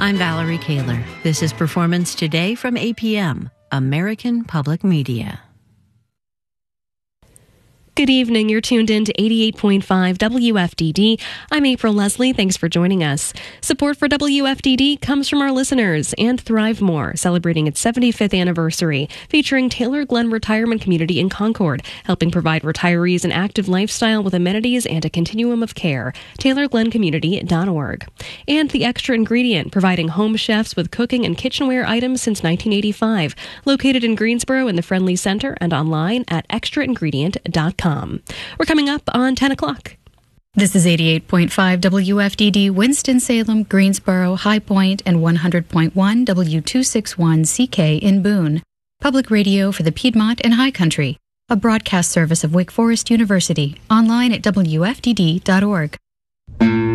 I'm Valerie Kaler. This is Performance Today from APM, American Public Media. Good evening. You're tuned in to 88.5 WFDD. I'm April Leslie. Thanks for joining us. Support for WFDD comes from our listeners and Thrive More, celebrating its 75th anniversary, featuring Taylor Glen Retirement Community in Concord, helping provide retirees an active lifestyle with amenities and a continuum of care. TaylorGlenCommunity.org. And The Extra Ingredient, providing home chefs with cooking and kitchenware items since 1985. Located in Greensboro in the Friendly Center and online at extraingredient.com. We're coming up on 10 o'clock. This is 88.5 WFDD, Winston-Salem, Greensboro, High Point, and 100.1 W261CK in Boone. Public radio for the Piedmont and High Country. A broadcast service of Wake Forest University. Online at WFDD.org.